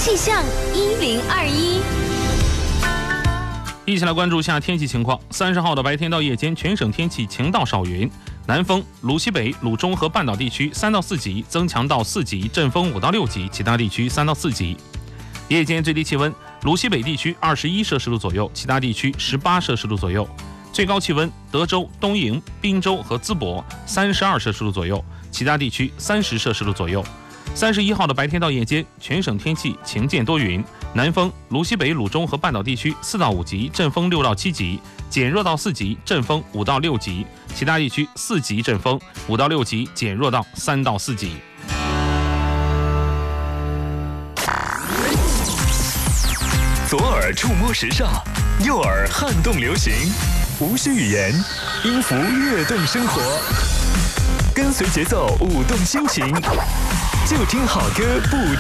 气象1021， 一起来关注一下天气情况。30号的白天到夜间，全省天气晴到少云，南风，鲁西北、鲁中和半岛地区3到4级，增强到4级，阵风5到6级，其他地区3到4级。夜间最低气温，鲁西北地区21摄氏度左右，其他地区18摄氏度左右。最高气温，德州、东营、滨州和淄博32摄氏度左右，其他地区30摄氏度左右。31号的白天到夜间，全省天气晴见多云，南风，鲁西北、鲁中和半岛地区4到5级，阵风6到7级，减弱到4级，阵风5到6级，其他地区4级阵风，5到6级减弱到3到4级。 左耳触摸时尚，右耳撼动流行，无需语言，音符跃动生活，跟随节奏舞动心情，就听好歌不